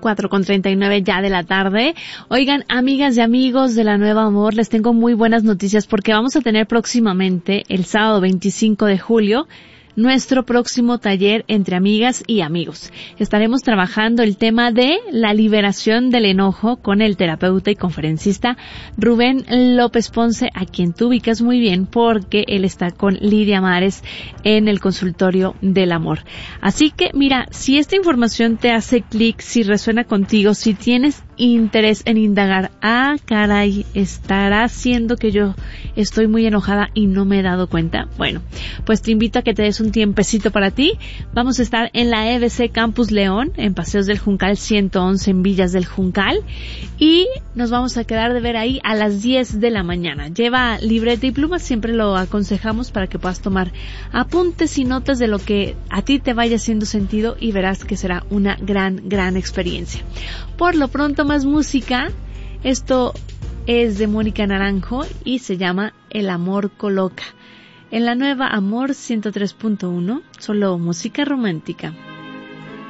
4:39 ya de la tarde. Oigan, amigas y amigos de la Nueva Amor, les tengo muy buenas noticias porque vamos a tener próximamente, el sábado 25 de julio, nuestro próximo taller entre amigas y amigos. Estaremos trabajando el tema de la liberación del enojo con el terapeuta y conferencista Rubén López Ponce, a quien tú ubicas muy bien porque él está con Lidia Mares en el consultorio del amor. Así que mira, si esta información te hace clic, si resuena contigo, si tienes interés en indagar, caray, ¿estará siendo que yo estoy muy enojada y no me he dado cuenta? Bueno, pues te invito a que te des un tiempecito para ti. Vamos a estar en la EBC Campus León, en Paseos del Juncal 111, en Villas del Juncal, y nos vamos a quedar de ver ahí a las 10 de la mañana. Lleva libreta y pluma, siempre lo aconsejamos para que puedas tomar apuntes y notas de lo que a ti te vaya haciendo sentido y verás que será una gran experiencia. Por lo pronto, más música. Esto es de Mónica Naranjo y se llama El amor coloca. En la Nueva Amor 103.1, solo música romántica.